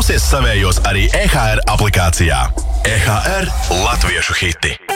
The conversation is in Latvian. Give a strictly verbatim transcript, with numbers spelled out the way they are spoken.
Klausies savējos arī E H R aplikācijā. E H R latviešu hiti.